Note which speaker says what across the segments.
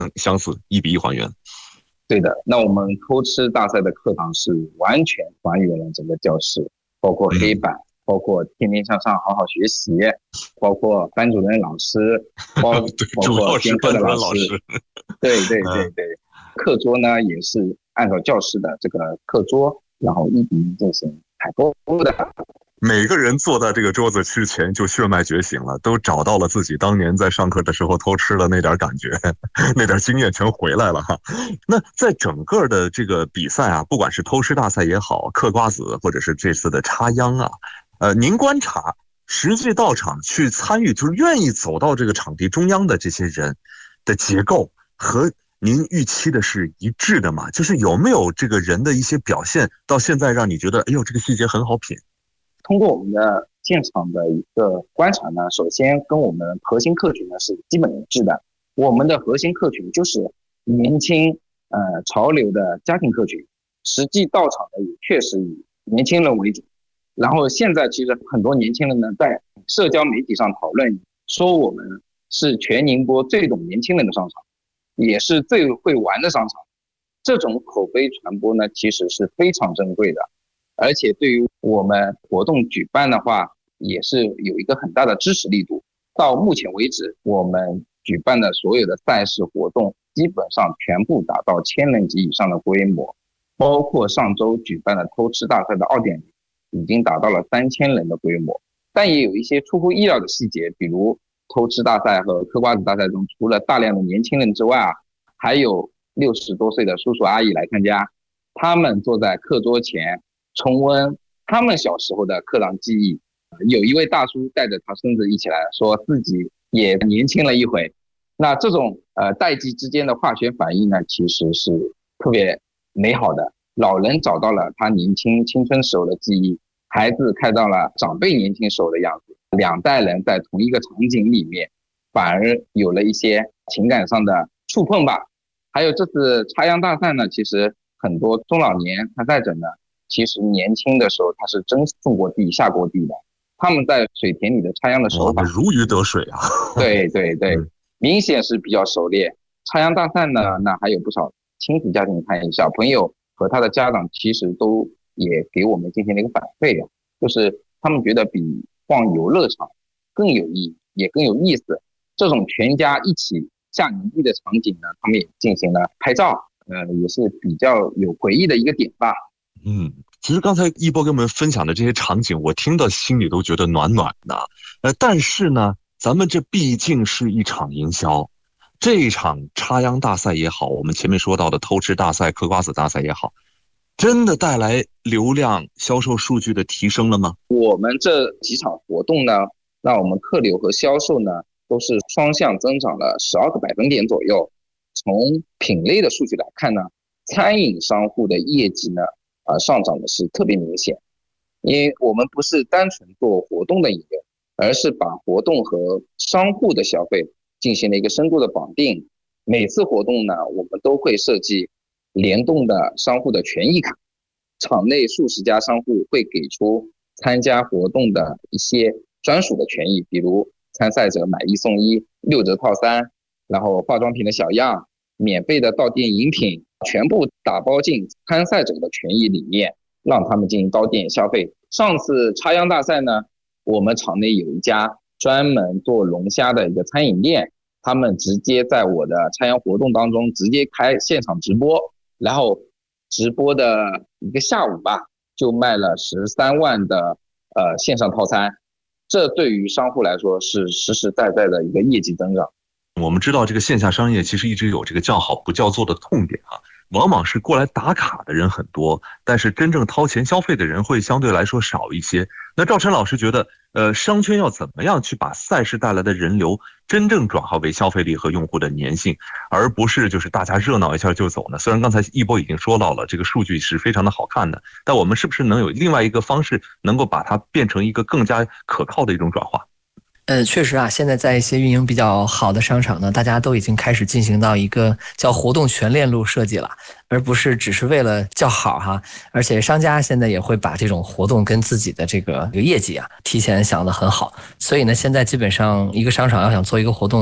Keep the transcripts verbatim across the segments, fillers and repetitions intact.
Speaker 1: 相似，一比一还原。
Speaker 2: 对的，那我们偷吃大赛的课堂是完全还原了整个教室，包括黑板、嗯、包括天天向上好好学习，包括班主任老师，包包括监课的老师，对对对对，课桌呢也是按照教室的这个课桌，然后一比一进行采购的。
Speaker 1: 每个人坐在这个桌子之前就血脉觉醒了，都找到了自己当年在上课的时候偷吃的那点感觉，那点经验全回来了哈。那在整个的这个比赛啊，不管是偷吃大赛也好，嗑瓜子，或者是这次的插秧啊，呃，您观察实际到场去参与，就是愿意走到这个场地中央的这些人的结构和您预期的是一致的吗？就是有没有这个人的一些表现到现在让你觉得，哎呦，这个细节很好品？
Speaker 2: 通过我们的现场的一个观察呢，首先跟我们核心客群呢是基本一致的。我们的核心客群就是年轻、呃潮流的家庭客群，实际到场的也确实以年轻人为主。然后现在其实很多年轻人呢，在社交媒体上讨论说我们是全宁波最懂年轻人的商场，也是最会玩的商场。这种口碑传播呢，其实是非常珍贵的。而且对于我们活动举办的话，也是有一个很大的支持力度。到目前为止，我们举办的所有的赛事活动，基本上全部达到千人级以上的规模，包括上周举办的偷吃大赛的 二点零， 已经达到了三千人的规模。但也有一些出乎意料的细节，比如偷吃大赛和嗑瓜子大赛中，除了大量的年轻人之外啊，还有六十多岁的叔叔阿姨来参加，他们坐在课桌前重温他们小时候的课堂记忆。有一位大叔带着他孙子一起来，说自己也年轻了一回。那这种呃代际之间的化学反应呢，其实是特别美好的。老人找到了他年轻青春时候的记忆，孩子看到了长辈年轻时候的样子，两代人在同一个场景里面，反而有了一些情感上的触碰吧。还有这次插秧大赛呢，其实很多中老年参赛者呢，其实年轻的时候他是真种过地下过地的，他们在水田里的插秧的手法
Speaker 1: 如鱼得水啊。
Speaker 2: 对对对，明显是比较熟练。插秧大赛呢，那还有不少亲子家庭参与，小朋友和他的家长其实都也给我们进行了一个反馈，就是他们觉得比逛游乐场更有意义，也更有意思。这种全家一起下泥地的场景呢，他们也进行了拍照，呃，也是比较有回忆的一个点吧。
Speaker 1: 嗯，其实刚才一波跟我们分享的这些场景，我听到心里都觉得暖暖的。呃，但是呢，咱们这毕竟是一场营销，这一场插秧大赛也好，我们前面说到的偷吃大赛、嗑瓜子大赛也好，真的带来流量销售数据的提升了吗？
Speaker 2: 我们这几场活动呢，那我们客流和销售呢，都是双向增长了十二个百分点左右。从品类的数据来看呢，餐饮商户的业绩呢，啊，上涨的是特别明显。因为我们不是单纯做活动的营业，而是把活动和商户的消费进行了一个深度的绑定。每次活动呢，我们都会设计联动的商户的权益卡，场内数十家商户会给出参加活动的一些专属的权益，比如参赛者买一送一、六折套餐，然后化妆品的小样、免费的到店饮品，全部打包进参赛者的权益里面，让他们进行到店消费。上次插秧大赛呢，我们场内有一家专门做龙虾的一个餐饮店，他们直接在我的插秧活动当中直接开现场直播，然后直播的一个下午吧，就卖了十三万的呃线上套餐。这对于商户来说是实实在在的一个业绩增长。
Speaker 1: 我们知道这个线下商业其实一直有这个叫好不叫座的痛点啊，往往是过来打卡的人很多，但是真正掏钱消费的人会相对来说少一些。那赵晨老师觉得，呃，商圈要怎么样去把赛事带来的人流真正转化为消费力和用户的粘性，而不是就是大家热闹一下就走呢？虽然刚才一波已经说到了这个数据是非常的好看的，但我们是不是能有另外一个方式，能够把它变成一个更加可靠的一种转化？
Speaker 3: 呃，确实啊，现在在一些运营比较好的商场呢，大家都已经开始进行到一个叫活动全链路设计了，而不是只是为了叫好哈。而且商家现在也会把这种活动跟自己的这个业绩啊提前想得很好，所以呢，现在基本上一个商场要想做一个活动，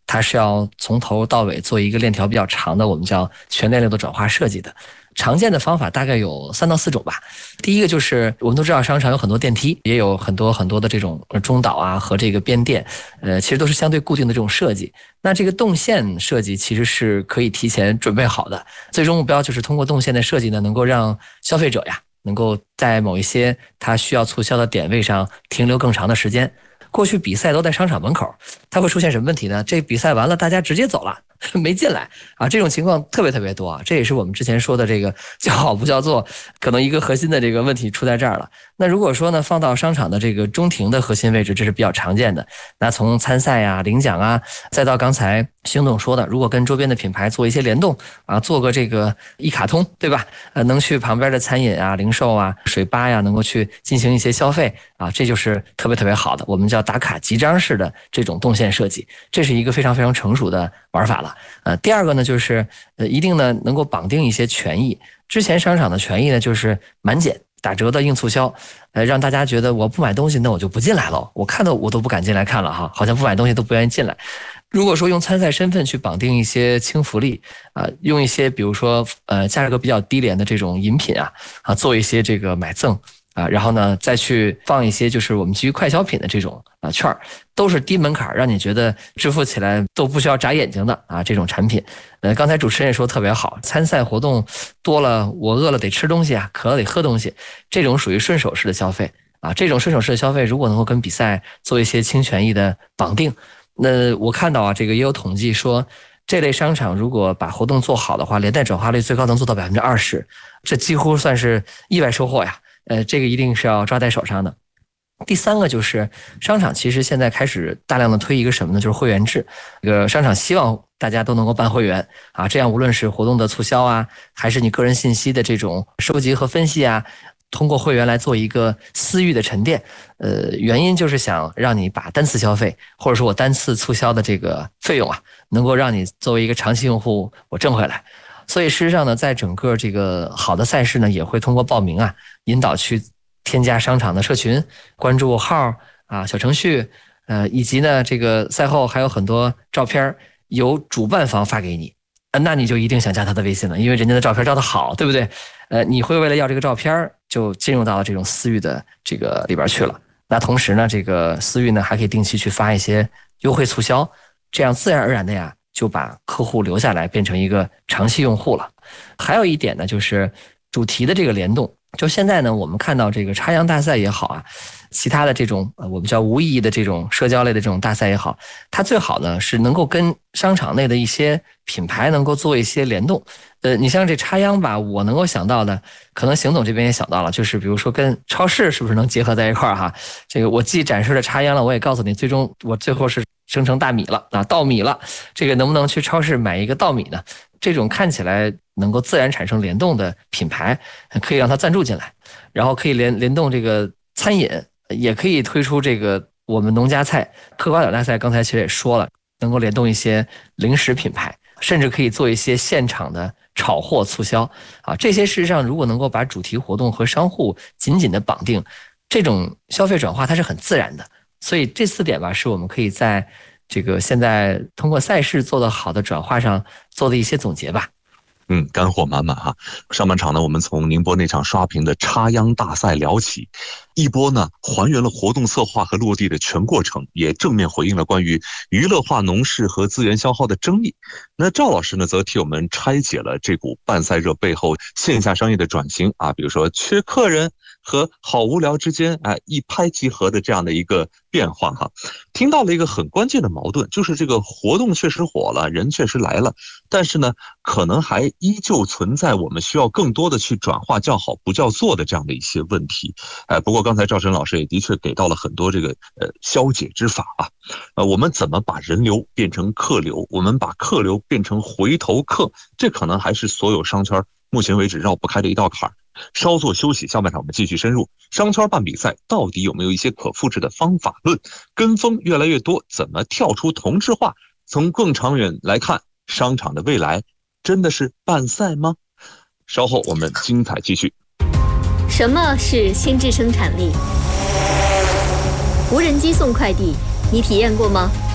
Speaker 3: 它是要从头到尾做一个链条比较长的，我们叫全链路的转化设计的。常见的方法大概有三到四种吧。第一个就是我们都知道商场有很多电梯，也有很多很多的这种中岛啊和这个边店，呃，其实都是相对固定的这种设计。那这个动线设计其实是可以提前准备好的，最终目标就是通过动线的设计呢，能够让消费者呀能够在某一些他需要促销的点位上停留更长的时间。过去比赛都在商场门口，它会出现什么问题呢？这比赛完了，大家直接走了，没进来啊！这种情况特别特别多啊！这也是我们之前说的这个叫好不叫座，可能一个核心的这个问题出在这儿了。那如果说呢，放到商场的这个中庭的核心位置，这是比较常见的。那从参赛啊、领奖啊，再到刚才邢总说的，如果跟周边的品牌做一些联动啊，做个这个一卡通，对吧？呃，能去旁边的餐饮啊、零售啊、水吧呀，能够去进行一些消费啊，这就是特别特别好的，我们叫打卡集章式的这种动线设计，这是一个非常非常成熟的玩法了。呃，第二个呢，就是呃，一定呢能够绑定一些权益。之前商场的权益呢，就是满减、打折的硬促销，呃，让大家觉得我不买东西，那我就不进来了，我看到我都不敢进来看了哈，好像不买东西都不愿意进来。如果说用参赛身份去绑定一些轻福利啊、呃，用一些比如说呃价格比较低廉的这种饮品啊啊，做一些这个买赠。啊，然后呢，再去放一些就是我们基于快消品的这种啊券，都是低门槛，让你觉得支付起来都不需要眨眼睛的啊这种产品。呃，刚才主持人也说特别好，参赛活动多了，我饿了得吃东西啊，渴了得喝东西，这种属于顺手式的消费啊。这种顺手式的消费，如果能够跟比赛做一些轻权益的绑定，那我看到啊，这个也有统计说，这类商场如果把活动做好的话，连带转化率最高能做到百分之二十，这几乎算是意外收获呀。呃，这个一定是要抓在手上的。第三个就是商场其实现在开始大量的推一个什么呢？就是会员制。这个商场希望大家都能够办会员啊，这样无论是活动的促销啊，还是你个人信息的这种收集和分析啊，通过会员来做一个私域的沉淀。呃，原因就是想让你把单次消费或者说我单次促销的这个费用啊，能够让你作为一个长期用户我挣回来。所以事实上呢，在整个这个好的赛事呢，也会通过报名啊，引导去添加商场的社群，关注号啊、小程序，呃，以及呢，这个赛后还有很多照片由主办方发给你，呃，那你就一定想加他的微信了，因为人家的照片照得好，对不对？呃，你会为了要这个照片，就进入到了这种私域的这个里边去了。那同时呢，这个私域呢还可以定期去发一些优惠促销，这样自然而然的呀，就把客户留下来，变成一个长期用户了。还有一点呢，就是主题的这个联动。就现在呢，我们看到这个插秧大赛也好啊，其他的这种呃我们叫无意义的这种社交类的这种大赛也好，它最好呢是能够跟商场内的一些品牌能够做一些联动。呃，你像这插秧吧，我能够想到的，可能邢总这边也想到了，就是比如说跟超市是不是能结合在一块儿哈？这个我既展示了插秧了，我也告诉你，最终我最后是生成大米了啊，稻米了。这个能不能去超市买一个稻米呢？这种看起来能够自然产生联动的品牌，可以让它赞助进来，然后可以联联动这个餐饮，也可以推出这个我们农家菜嗑瓜子大赛。刚才其实也说了，能够联动一些零食品牌，甚至可以做一些现场的炒货促销啊。这些事实上，如果能够把主题活动和商户紧紧的绑定，这种消费转化它是很自然的。所以这四点吧，是我们可以在这个现在通过赛事做得好的转化上做的一些总结吧。
Speaker 1: 嗯，干货满满哈。上半场呢，我们从宁波那场刷屏的插秧大赛聊起，一波呢还原了活动策划和落地的全过程，也正面回应了关于娱乐化农事和资源消耗的争议。那赵老师呢，则替我们拆解了这股办赛热背后线下商业的转型啊，比如说缺客人和好无聊之间哎一拍即合的这样的一个变化哈。听到了一个很关键的矛盾，就是这个活动确实火了，人确实来了，但是呢，可能还依旧存在我们需要更多的去转化叫好不叫座的这样的一些问题。哎，不过刚才赵晨老师也的确给到了很多这个呃消解之法啊。呃，我们怎么把人流变成客流？我们把客流变成回头客，这可能还是所有商圈目前为止绕不开的一道坎儿。稍作休息，下半场我们继续深入商圈办比赛到底有没有一些可复制的方法论？跟风越来越多，怎么跳出同质化？从更长远来看，商场的未来真的是办赛吗？稍后我们精彩继续。
Speaker 4: 什么是心智生产力？无人机送快递，你体验过吗？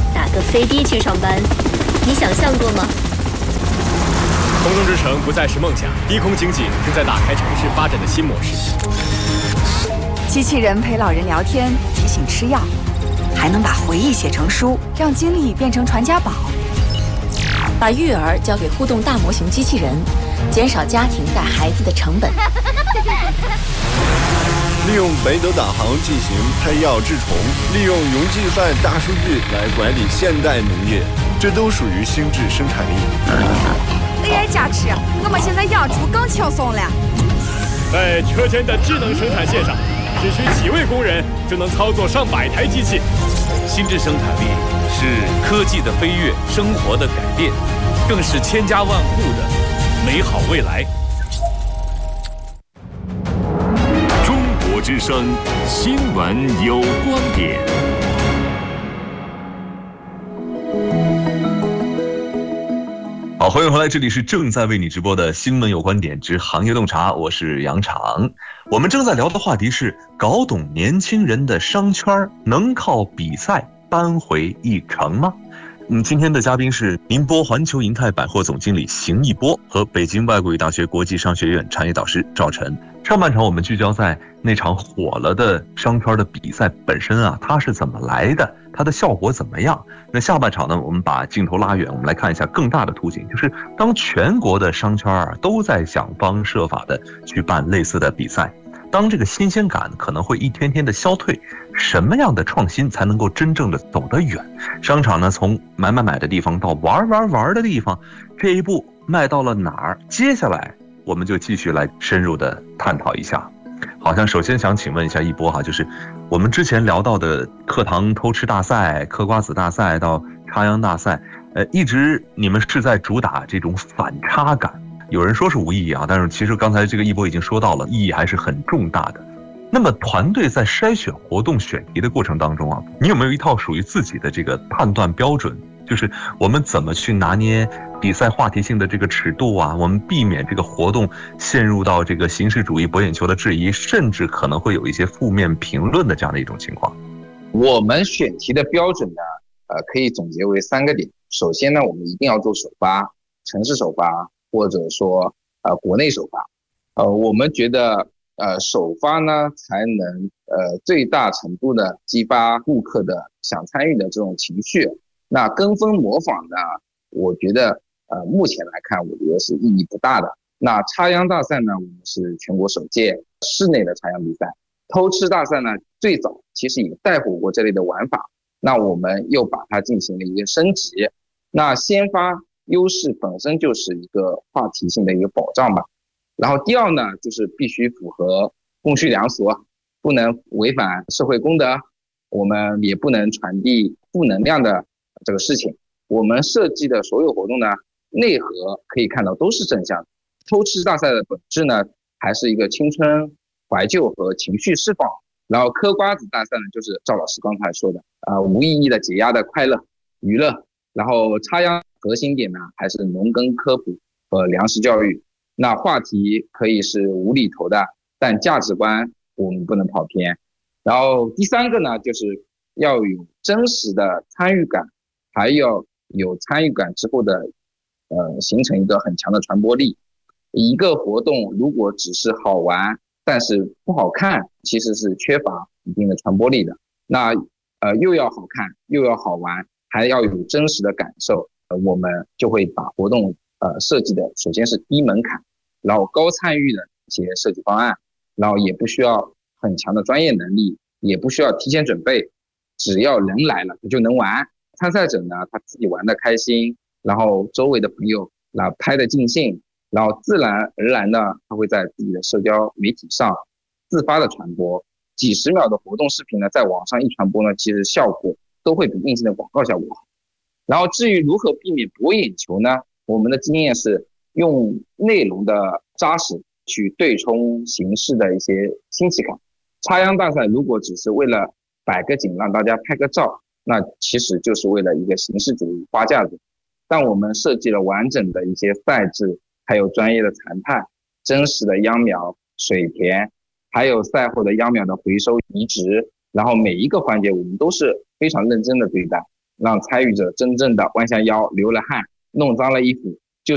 Speaker 4: 打个飞的去上班，你想象过吗？
Speaker 5: 空中之城不再是梦想，低空经济正在打开城市发展的新模式。
Speaker 6: 机器人陪老人聊天，提醒吃药，还能把回忆写成书，让经历变成传家宝。
Speaker 7: 把育儿交给互动大模型机器人，减少家庭带孩子的成本。
Speaker 8: 利用北斗导航进行拍药治虫，利用云计算大数据来管理现代农业，这都属于心智生产力。
Speaker 6: A I 加持，我们现在养猪更轻松了。
Speaker 5: 在车间的智能生产线上，只需几位工人就能操作上百台机器。
Speaker 9: 心智生产力是科技的飞跃，生活的改变，更是千家万户的美好未来。
Speaker 10: 中国之声新闻有观点。
Speaker 1: 好，欢迎回来，这里是正在为你直播的新闻有观点之行业洞察，我是杨常。我们正在聊的话题是搞懂年轻人的商圈，能靠比赛扳回一城吗？嗯，今天的嘉宾是宁波环球银泰百货总经理邢一波和北京外国语大学国际商学院产业导师赵晨。上半场我们聚焦在那场火了的商圈的比赛本身啊，它是怎么来的，它的效果怎么样？那下半场呢，我们把镜头拉远，我们来看一下更大的图景，就是当全国的商圈啊都在想方设法的去办类似的比赛，当这个新鲜感可能会一天天的消退，什么样的创新才能够真正的走得远？商场呢，从买买买的地方到玩玩玩的地方，这一步迈到了哪儿？接下来我们就继续来深入的探讨一下。好像首先想请问一下一波哈，就是我们之前聊到的课堂偷吃大赛、嗑瓜子大赛到插秧大赛，呃，一直你们是在主打这种反差感。有人说是无意义啊，但是其实刚才这个一波已经说到了，意义还是很重大的。那么团队在筛选活动选题的过程当中啊，你有没有一套属于自己的这个判断标准？就是我们怎么去拿捏比赛话题性的这个尺度啊，我们避免这个活动陷入到这个形式主义博眼球的质疑，甚至可能会有一些负面评论的这样的一种情况。
Speaker 2: 我们选题的标准呢，呃，可以总结为三个点。首先呢，我们一定要做首发，城市首发，或者说呃国内首发。呃，我们觉得呃首发呢，才能呃最大程度的激发顾客的想参与的这种情绪。那跟风模仿呢，我觉得呃目前来看，我觉得是意义不大的。那插秧大赛呢，我们是全国首届室内的插秧比赛。偷吃大赛呢，最早其实也带火过这类的玩法，那我们又把它进行了一个升级。那先发优势本身就是一个话题性的一个保障吧。然后第二呢，就是必须符合公序良俗，不能违反社会公德，我们也不能传递负能量的这个事情。我们设计的所有活动呢，内核可以看到都是正向的。偷吃大赛的本质呢，还是一个青春怀旧和情绪释放。然后嗑瓜子大赛呢，就是赵老师刚才说的呃，无意义的解压的快乐娱乐。然后插秧核心点呢，还是农耕科普和粮食教育。那话题可以是无厘头的，但价值观我们不能跑偏。然后第三个呢，就是要有真实的参与感，还要有参与感之后的呃，形成一个很强的传播力。一个活动如果只是好玩，但是不好看，其实是缺乏一定的传播力的。那呃，又要好看，又要好玩，还要有真实的感受，呃、我们就会把活动呃设计的首先是低门槛，然后高参与的一些设计方案，然后也不需要很强的专业能力，也不需要提前准备，只要人来了他就能玩。参赛者呢，他自己玩得开心，然后周围的朋友那拍得尽兴，然后自然而然的他会在自己的社交媒体上自发的传播。几十秒的活动视频呢，在网上一传播呢，其实效果都会比硬性的广告效果好。然后至于如何避免博眼球呢，我们的经验是用内容的扎实去对冲形式的一些新奇感。插秧大赛如果只是为了摆个景让大家拍个照，那其实就是为了一个形式主义花架子。但我们设计了完整的一些赛制，还有专业的裁判，真实的秧苗、水田，还有赛后的秧苗的回收移植，然后每一个环节我们都是非常认真的对待。 让参与者真正的弯下腰流了汗，弄脏了衣服，